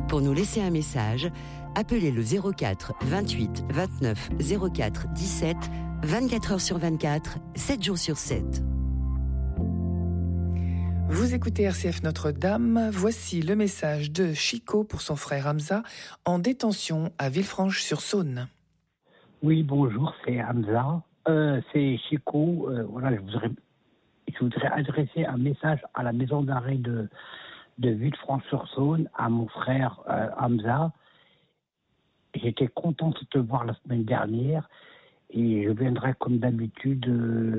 Pour nous laisser un message, appelez le 04 28 29 04 17, 24 heures sur 24, 7 jours sur 7. Vous écoutez RCF Notre-Dame. Voici le message de Chico pour son frère Hamza, en détention à Villefranche-sur-Saône. Oui, bonjour, c'est Hamza. C'est Chico. Voilà, je voudrais adresser un message à la maison d'arrêt de Villefranche-sur-Saône, à mon frère Hamza. J'étais content de te voir la semaine dernière et je viendrai comme d'habitude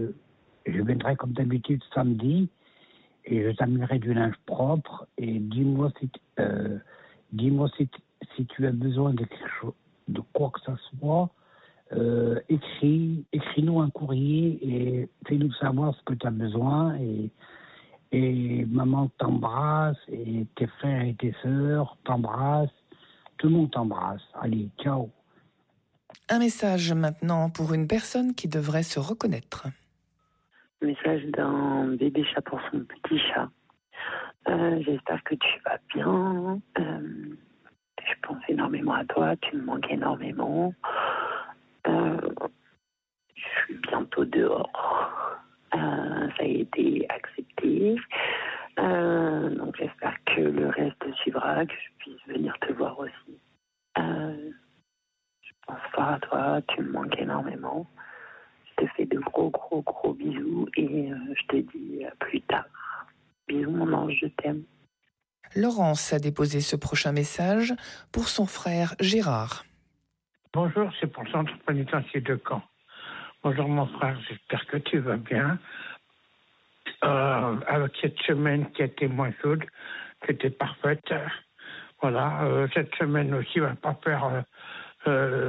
samedi. Et je t'amènerai du linge propre et dis-moi si tu as besoin de quelque chose, de quoi que ce soit, écris-nous un courrier et fais-nous savoir ce que tu as besoin et maman t'embrasse et tes frères et tes sœurs t'embrassent, tout le monde t'embrasse. Allez, ciao. Un message maintenant pour une personne qui devrait se reconnaître. Message d'un bébé chat pour son petit chat. J'espère que tu vas bien. Je pense énormément à toi. Tu me manques énormément. Je suis bientôt dehors. Ça a été accepté. Donc j'espère que le reste suivra, que je puisse venir te voir aussi. Je pense fort à toi. Tu me manques énormément. Je te fais de gros bisous et je te dis à plus tard. Bisous mon ange, je t'aime. Laurence a déposé ce prochain message pour son frère Gérard. Bonjour, c'est pour le centre pénitentiaire de Caen. Bonjour mon frère, j'espère que tu vas bien. Avec cette semaine qui a été moins chaude, qui était parfaite. Voilà, cette semaine aussi, on va pas faire